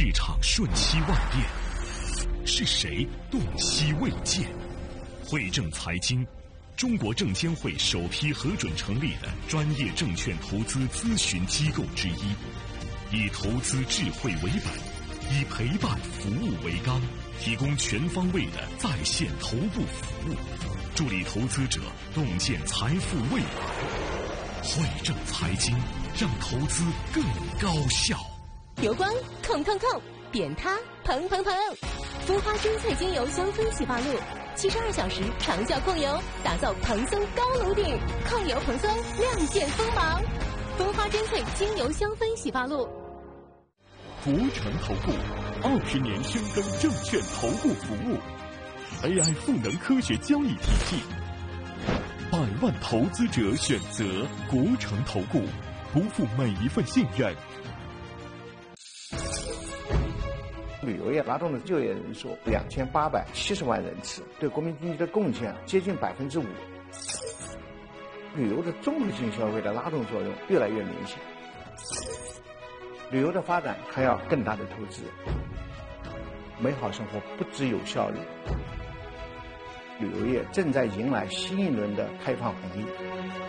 市场瞬息万变，是谁洞悉未见？汇正财经，中国证监会首批核准成立的专业证券投资咨询机构之一，以投资智慧为本，以陪伴服务为纲，提供全方位的在线头部服务，助力投资者洞见财富未来。汇正财经，让投资更高效。 油光控控控，扁塌蓬蓬蓬，蜂花精粹精油香氛洗发露，72小时长效控油，打造蓬松高颅顶，控油蓬松，亮剑锋芒。蜂花精粹精油香氛洗发露。 国诚投顾20年深耕证券投顾服务 ，AI 赋能科学交易体系，100万投资者选择国诚投顾，不负每一份信任。 旅游业拉动的就业人数2870万人次，对国民经济的贡献接近5%。旅游的综合性消费的拉动作用越来越明显。旅游的发展还要更大的投资。美好生活不只有效率，旅游业正在迎来新一轮的开放红利。